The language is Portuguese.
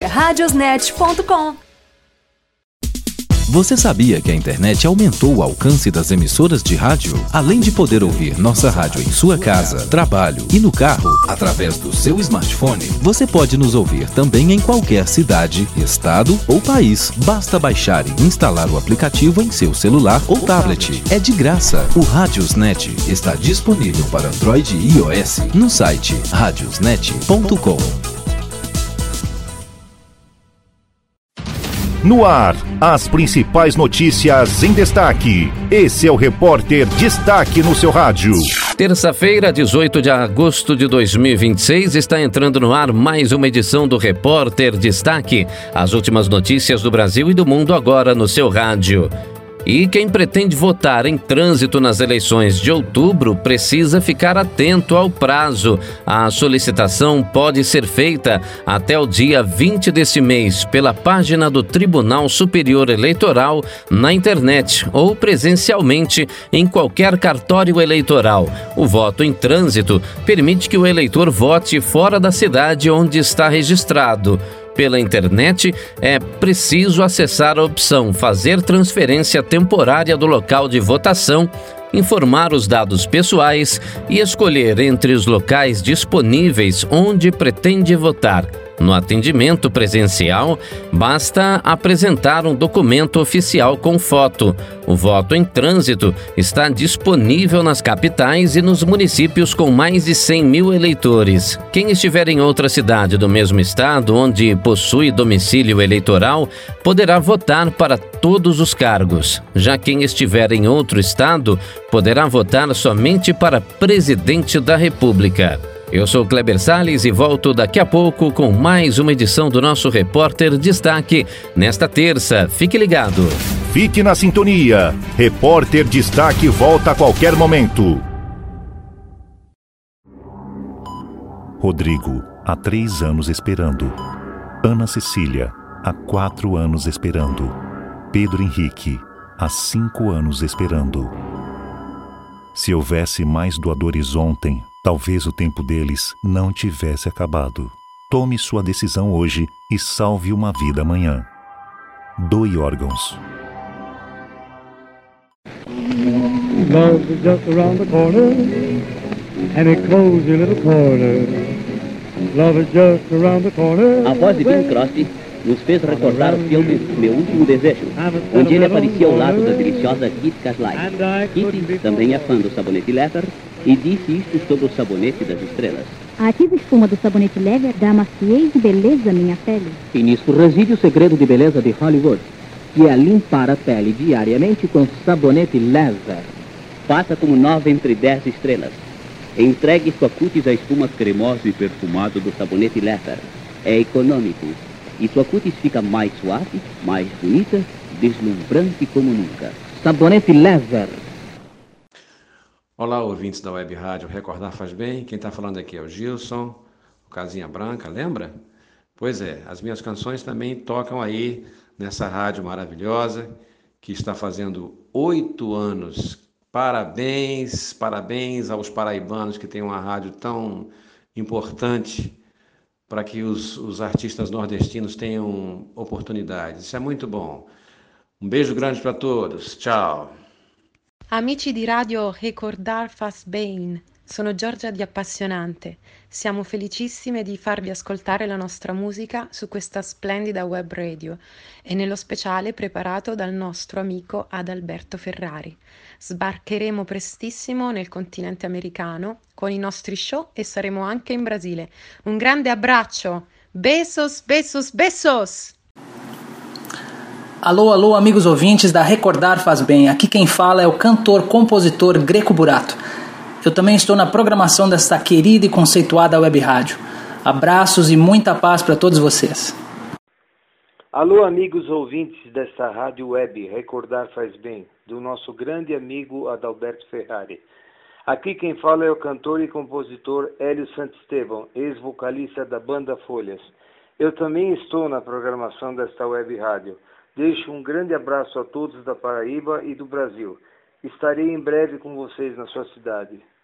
radiosnet.com. Você sabia que a internet aumentou o alcance das emissoras de rádio? Além de poder ouvir nossa rádio em sua casa, trabalho e no carro, através do seu smartphone, você pode nos ouvir também em qualquer cidade, estado ou país. Basta baixar e instalar o aplicativo em seu celular ou tablet. É de graça. O Radiosnet está disponível para Android e iOS no site radiosnet.com. No ar, as principais notícias em destaque. Esse é o Repórter Destaque no seu rádio. Terça-feira, 18 de agosto de 2026, está entrando no ar mais uma edição do Repórter Destaque. As últimas notícias do Brasil e do mundo agora no seu rádio. E quem pretende votar em trânsito nas eleições de outubro precisa ficar atento ao prazo. A solicitação pode ser feita até o dia 20 desse mês pela página do Tribunal Superior Eleitoral na internet ou presencialmente em qualquer cartório eleitoral. O voto em trânsito permite que o eleitor vote fora da cidade onde está registrado. Pela internet, é preciso acessar a opção Fazer transferência temporária do local de votação, informar os dados pessoais e escolher entre os locais disponíveis onde pretende votar. No atendimento presencial, basta apresentar um documento oficial com foto. O voto em trânsito está disponível nas capitais e nos municípios com mais de 100 mil eleitores. Quem estiver em outra cidade do mesmo estado, onde possui domicílio eleitoral, poderá votar para todos os cargos. Já quem estiver em outro estado, poderá votar somente para presidente da República. Eu sou Kleber Salles e volto daqui a pouco com mais uma edição do nosso Repórter Destaque nesta terça. Fique ligado. Fique na sintonia. Repórter Destaque volta a qualquer momento. Rodrigo, há 3 anos esperando. Ana Cecília, há 4 anos esperando. Pedro Henrique, há 5 anos esperando. Se houvesse mais doadores ontem, talvez o tempo deles não tivesse acabado. Tome sua decisão hoje e salve uma vida amanhã. Doe órgãos. Love is just around the corner, and a cozy little corner. Love is just around the corner. A voz de Bing Crosby nos fez recordar o filme Meu Último Desejo, onde ele aparecia ao lado da deliciosa Kitty Caslay. Kitty também é fã do sabonete Leather e disse isto sobre o sabonete das estrelas. A ativa espuma do sabonete Leather dá maciez e beleza à minha pele. E nisto reside o segredo de beleza de Hollywood, que é limpar a pele diariamente com sabonete Leather. Faça como 9 entre 10 estrelas. Entregue sua cutis à espuma cremosa e perfumada do sabonete Leather. É econômico. E sua cutis fica mais suave, mais bonita, deslumbrante como nunca. Sabonete Leather. Olá, ouvintes da Web Rádio Recordar Faz Bem. Quem está falando aqui é o Gilson, o Casinha Branca, lembra? Pois é, as minhas canções também tocam aí nessa rádio maravilhosa, que está fazendo 8 anos. Parabéns, parabéns aos paraibanos que têm uma rádio tão importante para que os artistas nordestinos tenham oportunidades. Isso é muito bom. Um beijo grande para todos. Tchau. Amici di Radio Recordar Faz Bene, sono Giorgia di Appassionante. Siamo felicissime di farvi ascoltare la nostra musica su questa splendida web radio e nello speciale preparato dal nostro amico Adalberto Ferrari. Sbarcheremo prestissimo nel continente americano con i nostri show e saremo anche in Brasile. Un grande abbraccio! Besos, besos, besos! Alô, alô, amigos ouvintes da Recordar Faz Bem. Aqui quem fala é o cantor-compositor Greco Burato. Eu também estou na programação desta querida e conceituada web rádio. Abraços e muita paz para todos vocês. Alô, amigos ouvintes desta rádio web Recordar Faz Bem, do nosso grande amigo Adalberto Ferrari. Aqui quem fala é o cantor e compositor Hélio Santisteban, ex-vocalista da banda Folhas. Eu também estou na programação desta web rádio. Deixo um grande abraço a todos da Paraíba e do Brasil. Estarei em breve com vocês na sua cidade.